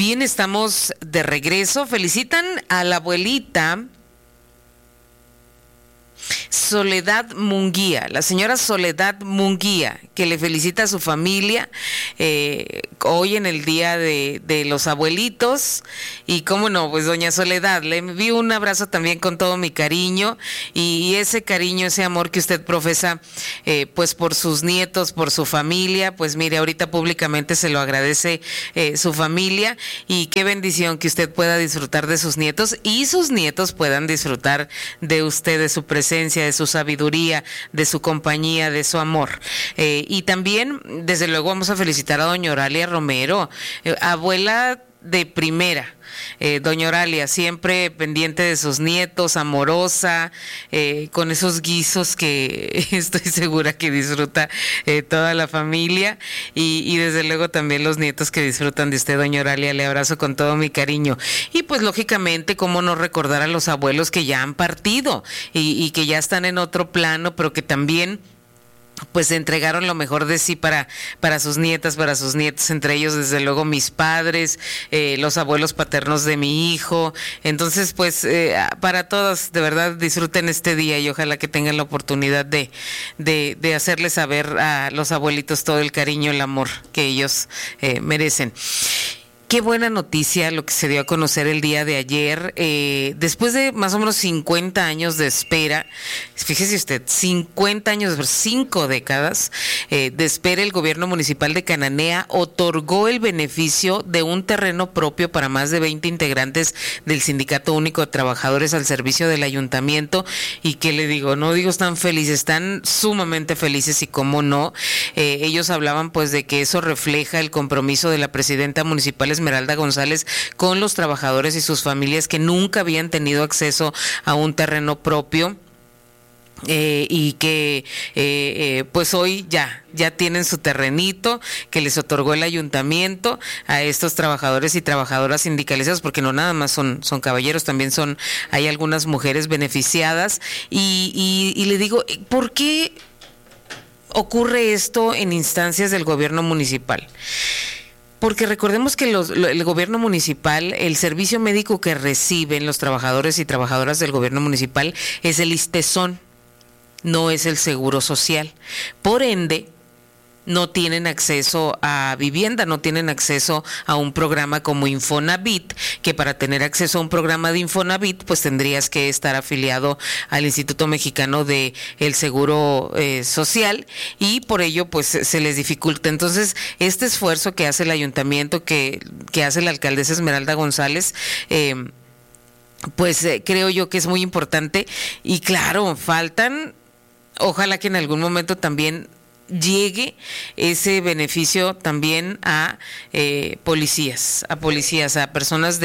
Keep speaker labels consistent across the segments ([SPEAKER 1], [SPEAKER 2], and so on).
[SPEAKER 1] Bien, estamos de regreso. Felicitan a la abuelita Soledad Munguía, la señora Soledad Munguía, que le felicita a su familia hoy en el Día de los Abuelitos. Y cómo no, pues doña Soledad, le envío un abrazo también con todo mi cariño y ese cariño, ese amor que usted profesa pues por sus nietos, por su familia. Pues mire, ahorita públicamente se lo agradece su familia, y qué bendición que usted pueda disfrutar de sus nietos y sus nietos puedan disfrutar de usted, de su presencia, de su sabiduría, de su compañía, de su amor. Y también, desde luego, vamos a felicitar a doña Oralia Romero, abuela de primera. Doña Oralia, siempre pendiente de sus nietos, amorosa, con esos guisos que estoy segura que disfruta toda la familia, y desde luego también los nietos que disfrutan de usted, doña Oralia. Le abrazo con todo mi cariño. Y pues lógicamente, cómo no recordar a los abuelos que ya han partido y que ya están en otro plano, pero que también pues entregaron lo mejor de sí para sus nietas, para sus nietos, entre ellos desde luego mis padres, los abuelos paternos de mi hijo. Entonces pues para todos, de verdad, disfruten este día y ojalá que tengan la oportunidad de hacerles saber a los abuelitos todo el cariño, el amor que ellos merecen. Qué buena noticia lo que se dio a conocer el día de ayer. Después de más o menos 50 años de espera, fíjese usted, 50 años, 5 décadas de espera, el gobierno municipal de Cananea otorgó el beneficio de un terreno propio para más de 20 integrantes del Sindicato Único de Trabajadores al servicio del ayuntamiento. Y qué le digo, no digo están felices, están sumamente felices, y cómo no. Ellos hablaban pues de que eso refleja el compromiso de la presidenta municipal Esmeralda González con los trabajadores y sus familias que nunca habían tenido acceso a un terreno propio. Y que pues hoy ya tienen su terrenito que les otorgó el ayuntamiento a estos trabajadores y trabajadoras sindicalizados, porque no nada más son caballeros, también hay algunas mujeres beneficiadas. Y le digo, ¿por qué ocurre esto en instancias del gobierno municipal? Porque recordemos que el gobierno municipal, el servicio médico que reciben los trabajadores y trabajadoras del gobierno municipal es el ISSSTESON, no es el Seguro Social. Por ende, no tienen acceso a vivienda, no tienen acceso a un programa como Infonavit, que para tener acceso a un programa de Infonavit, pues tendrías que estar afiliado al Instituto Mexicano de el Seguro Social, y por ello pues se les dificulta. Entonces, este esfuerzo que hace el ayuntamiento, que hace la alcaldesa Esmeralda González, pues creo yo que es muy importante. Y claro, ojalá que en algún momento también llegue ese beneficio también a policías, a personas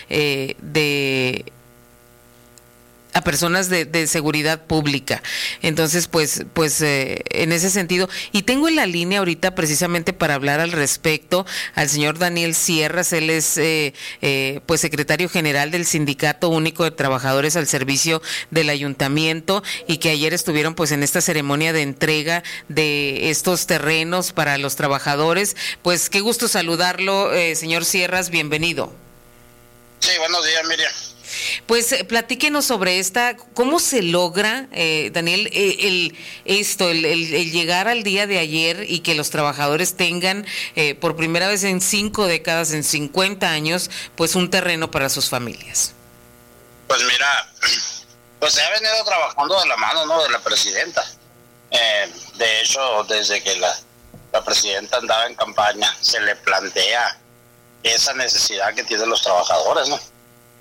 [SPEAKER 1] a personas de seguridad pública. Entonces, pues en ese sentido, y tengo en la línea ahorita precisamente para hablar al respecto al señor Daniel Sierras. Él es pues secretario general del Sindicato Único de Trabajadores al servicio del ayuntamiento, y que ayer estuvieron pues en esta ceremonia de entrega de estos terrenos para los trabajadores. Pues qué gusto saludarlo, señor Sierras, bienvenido.
[SPEAKER 2] Sí, buenos días, Miriam.
[SPEAKER 1] Pues platíquenos sobre ¿cómo se logra, Daniel, el llegar al día de ayer y que los trabajadores tengan por primera vez en 5 décadas, en 50 años, pues un terreno para sus familias?
[SPEAKER 2] Pues mira, pues se ha venido trabajando de la mano, ¿no?, de la presidenta. De hecho, desde que la presidenta andaba en campaña, se le plantea esa necesidad que tienen los trabajadores, ¿no?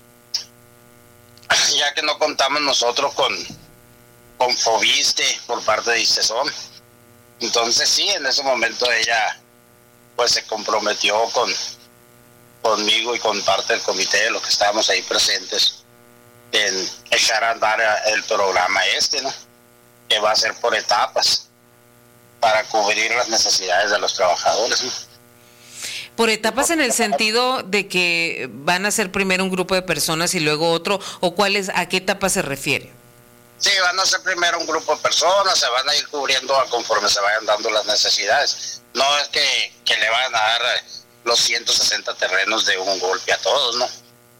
[SPEAKER 2] Ya que no contamos nosotros con Fobiste por parte de ISSSTESON. Entonces sí, en ese momento ella pues se comprometió conmigo y con parte del comité de los que estábamos ahí presentes en echar a andar el programa ¿no?, que va a ser por etapas para cubrir las necesidades de los trabajadores, ¿no?
[SPEAKER 1] Por etapas en el sentido de que van a ser primero un grupo de personas y luego otro, ¿o a qué etapa se refiere?
[SPEAKER 2] Sí, van a ser primero un grupo de personas, se van a ir cubriendo conforme se vayan dando las necesidades. No es que le van a dar los 160 terrenos de un golpe a todos, ¿no?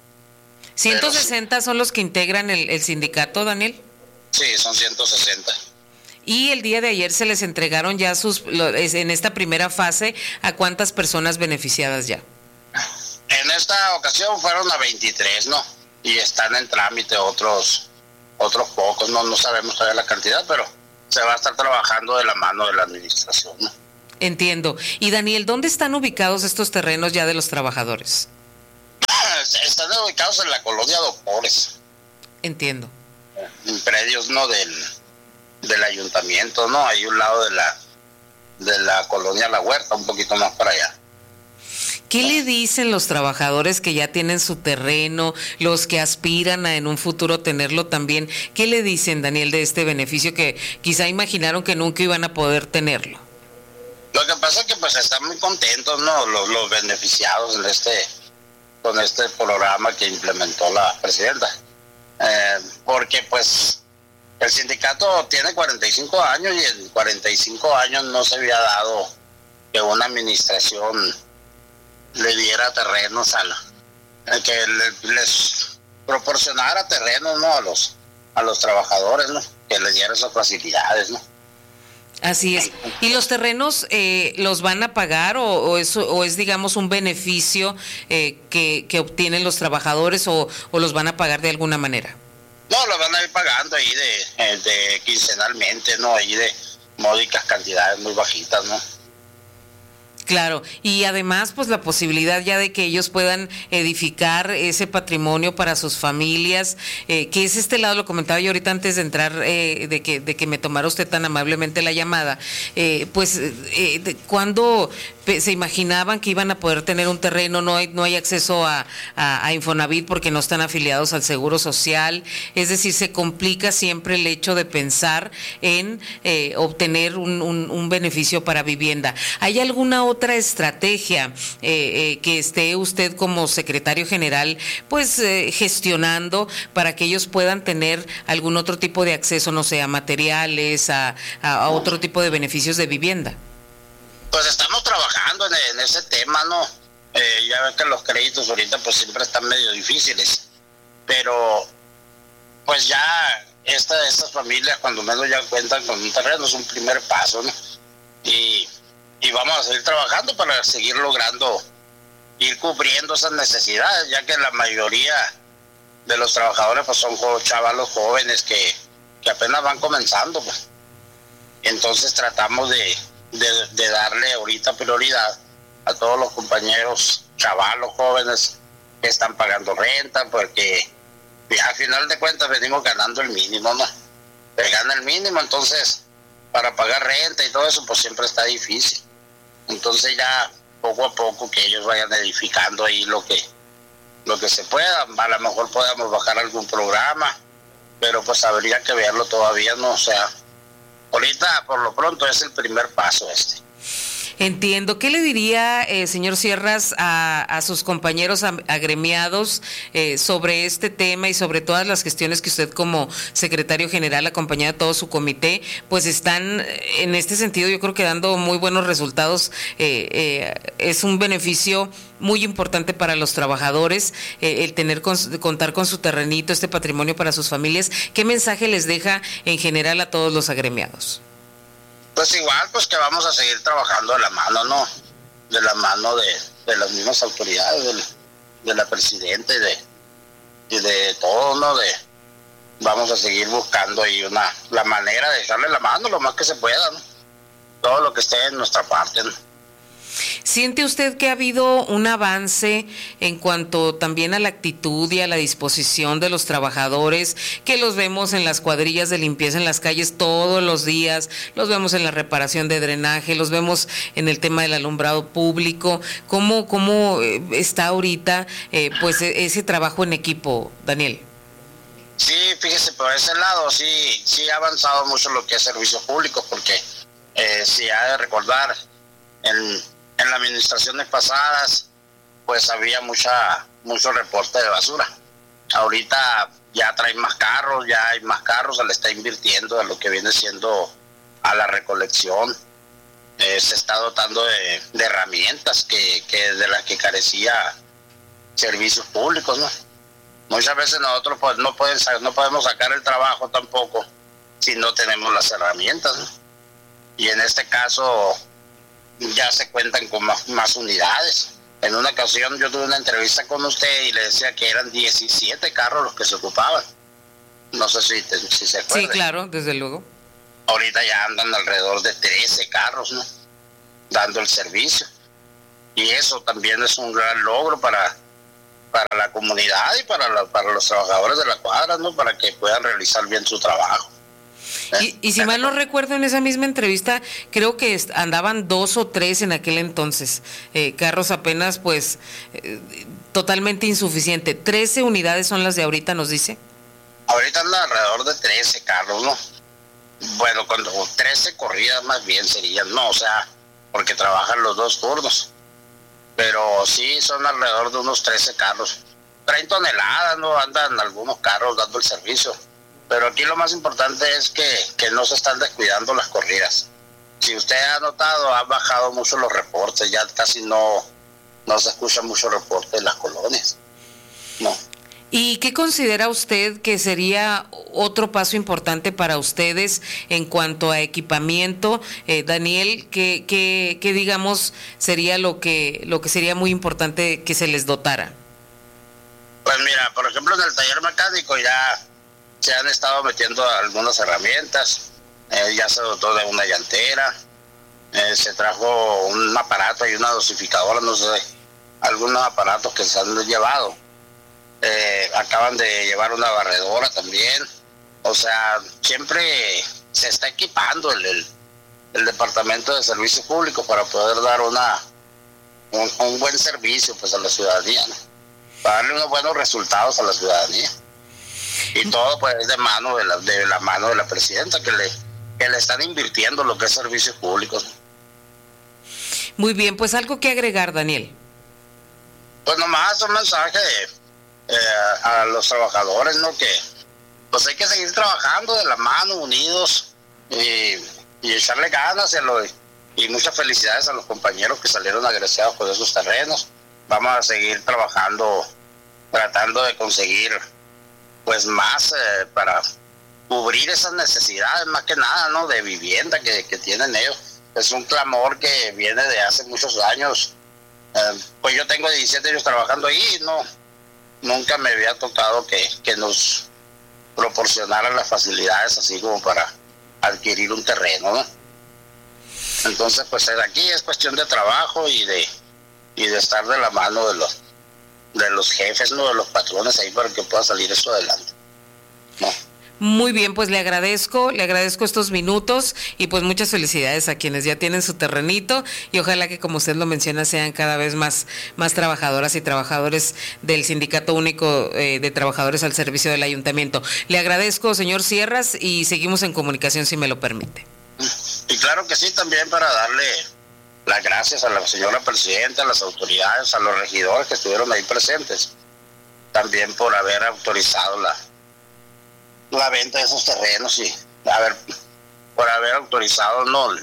[SPEAKER 1] 160 son los que integran el sindicato, Daniel.
[SPEAKER 2] Sí, son 160.
[SPEAKER 1] Y el día de ayer se les entregaron ya en esta primera fase, ¿a cuántas personas beneficiadas ya?
[SPEAKER 2] En esta ocasión fueron a 23, ¿no? Y están en trámite otros pocos, no sabemos todavía la cantidad, pero se va a estar trabajando de la mano de la administración, ¿no?
[SPEAKER 1] Entiendo. Y Daniel, ¿dónde están ubicados estos terrenos ya de los trabajadores?
[SPEAKER 2] Están ubicados en la colonia Doctores.
[SPEAKER 1] Entiendo.
[SPEAKER 2] En predios, ¿no? Del ayuntamiento, ¿no? Hay un lado de la colonia La Huerta, un poquito más para allá.
[SPEAKER 1] ¿Qué le dicen los trabajadores que ya tienen su terreno, los que aspiran a en un futuro tenerlo también? ¿Qué le dicen, Daniel, de este beneficio que quizá imaginaron que nunca iban a poder tenerlo?
[SPEAKER 2] Lo que pasa es que pues están muy contentos, ¿no? Los beneficiados con este programa que implementó la presidenta. Porque pues el sindicato tiene 45 años y en 45 años no se había dado que una administración le diera terrenos que les proporcionara terrenos, ¿no? a los trabajadores, ¿no? Que les diera esas facilidades, ¿no?
[SPEAKER 1] Así es. ¿Y los terrenos los van a pagar o es digamos un beneficio que obtienen los trabajadores o los van a pagar de alguna manera?
[SPEAKER 2] No, lo van a ir pagando ahí de quincenalmente, ¿no? Ahí de módicas cantidades muy bajitas, ¿no?
[SPEAKER 1] Claro, y además pues la posibilidad ya de que ellos puedan edificar ese patrimonio para sus familias, que es este lado, lo comentaba yo ahorita antes de entrar, de que me tomara usted tan amablemente la llamada, cuando se imaginaban que iban a poder tener un terreno, no hay acceso a Infonavit porque no están afiliados al Seguro Social, es decir, se complica siempre el hecho de pensar en obtener un beneficio para vivienda. ¿Hay alguna otra estrategia que esté usted como secretario general pues gestionando para que ellos puedan tener algún otro tipo de acceso, no sé, a materiales, a otro tipo de beneficios de vivienda?
[SPEAKER 2] Pues estamos trabajando en ese tema, ¿no? Ya ven que los créditos ahorita pues siempre están medio difíciles, pero pues ya estas familias cuando menos ya cuentan con un terreno es un primer paso, ¿no? Y vamos a seguir trabajando para seguir logrando ir cubriendo esas necesidades, ya que la mayoría de los trabajadores pues son chavalos jóvenes que apenas van comenzando, pues. Entonces tratamos de darle ahorita prioridad a todos los compañeros chavalos jóvenes que están pagando renta, porque al final de cuentas venimos ganando el mínimo, ¿no? Se gana el mínimo, entonces para pagar renta y todo eso pues siempre está difícil. Entonces ya poco a poco que ellos vayan edificando ahí lo que se pueda. A lo mejor podamos bajar algún programa, pero pues habría que verlo todavía, ¿no? O sea, ahorita por lo pronto es el primer paso este.
[SPEAKER 1] Entiendo. ¿Qué le diría, señor Sierras, a sus compañeros agremiados sobre este tema y sobre todas las gestiones que usted como secretario general, acompañado de todo su comité, pues están en este sentido yo creo que dando muy buenos resultados? Es un beneficio muy importante para los trabajadores el contar con su terrenito, este patrimonio para sus familias. ¿Qué mensaje les deja en general a todos los agremiados?
[SPEAKER 2] Pues igual, pues que vamos a seguir trabajando de la mano, ¿no? De la mano de las mismas autoridades, de la presidenta y de todo, ¿no? Vamos a seguir buscando ahí la manera de echarle la mano lo más que se pueda, ¿no? Todo lo que esté en nuestra parte, ¿no?
[SPEAKER 1] ¿Siente usted que ha habido un avance en cuanto también a la actitud y a la disposición de los trabajadores, que los vemos en las cuadrillas de limpieza en las calles todos los días, los vemos en la reparación de drenaje, los vemos en el tema del alumbrado público? ¿Cómo está ahorita pues ese trabajo en equipo, Daniel?
[SPEAKER 2] Sí, fíjese, por ese lado sí ha avanzado mucho lo que es servicios públicos, porque si ha de recordar, en las administraciones pasadas pues había mucho reporte de basura. Ahorita ya traen más carros, ya hay más carros, se le está invirtiendo a lo que viene siendo a la recolección. se está dotando de herramientas que de las que carecía servicios públicos, ¿no? Muchas veces nosotros pues no podemos sacar el trabajo tampoco si no tenemos las herramientas, ¿no? Y en este caso ya se cuentan con más unidades. En una ocasión yo tuve una entrevista con usted y le decía que eran 17 carros los que se ocupaban. No sé si se acuerda.
[SPEAKER 1] Sí, claro, desde luego.
[SPEAKER 2] Ahorita ya andan alrededor de 13 carros, ¿no? Dando el servicio. Y eso también es un gran logro para la comunidad y para los trabajadores de la cuadra, ¿no? Para que puedan realizar bien su trabajo.
[SPEAKER 1] Y si mal no recuerdo, en esa misma entrevista, creo que andaban 2 o 3 en aquel entonces. Carros apenas, pues, totalmente insuficiente. 13 unidades son las de ahorita, nos dice.
[SPEAKER 2] Ahorita andan alrededor de 13 carros, ¿no? Bueno, cuando 13 corridas más bien serían, ¿no? O sea, porque trabajan los 2 turnos. Pero sí, son alrededor de unos 13 carros. 30 toneladas, ¿no? Andan algunos carros dando el servicio. Pero aquí lo más importante es que no se están descuidando las corridas. Si usted ha notado, han bajado mucho los reportes, ya casi no se escucha mucho reporte en las colonias. No.
[SPEAKER 1] ¿Y qué considera usted que sería otro paso importante para ustedes en cuanto a equipamiento, Daniel? ¿Qué digamos sería lo que sería muy importante que se les dotara?
[SPEAKER 2] Pues mira, por ejemplo, en el taller mecánico ya se han estado metiendo algunas herramientas, ya se dotó de una llantera, se trajo un aparato y una dosificadora, no sé, algunos aparatos que se han llevado. Acaban de llevar una barredora también. O sea, siempre se está equipando el Departamento de Servicios Públicos para poder dar un buen servicio pues a la ciudadanía, ¿no? Para darle unos buenos resultados a la ciudadanía. Y todo pues de la mano de la presidenta que le están invirtiendo lo que es servicios públicos.
[SPEAKER 1] Muy bien, pues algo que agregar, Daniel.
[SPEAKER 2] Pues nomás un mensaje a los trabajadores, ¿no? Que pues hay que seguir trabajando de la mano, unidos, y echarle ganas y muchas felicidades a los compañeros que salieron agraciados por esos terrenos. Vamos a seguir trabajando, tratando de conseguir pues más para cubrir esas necesidades, más que nada, ¿no? De vivienda que tienen ellos. Es un clamor que viene de hace muchos años. Pues yo tengo 17 años trabajando ahí, nunca me había tocado que nos proporcionaran las facilidades así como para adquirir un terreno, ¿no? Entonces, pues aquí es cuestión de trabajo y de estar de la mano de los jefes, ¿no? De los patrones ahí para que pueda salir esto adelante, ¿no?
[SPEAKER 1] Muy bien, pues le agradezco estos minutos y pues muchas felicidades a quienes ya tienen su terrenito y ojalá que, como usted lo menciona, sean cada vez más trabajadoras y trabajadores del Sindicato Único de Trabajadores al Servicio del Ayuntamiento. Le agradezco, señor Sierras, y seguimos en comunicación si me lo permite.
[SPEAKER 2] Y claro que sí, también para darle las gracias a la señora presidenta, a las autoridades, a los regidores que estuvieron ahí presentes, también por haber autorizado la venta de esos terrenos y por haber autorizado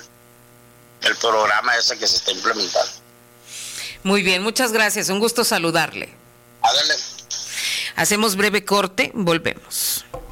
[SPEAKER 2] el programa ese que se está implementando.
[SPEAKER 1] Muy bien, muchas gracias, un gusto saludarle.
[SPEAKER 2] Ándale.
[SPEAKER 1] Hacemos breve corte, volvemos.